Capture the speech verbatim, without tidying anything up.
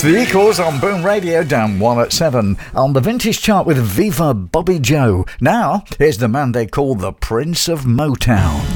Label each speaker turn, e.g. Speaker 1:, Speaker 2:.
Speaker 1: The Equals on Boom Radio, down one at seven. On the vintage chart with Viva Bobby Joe. Now, here's the man they call the Prince of Motown.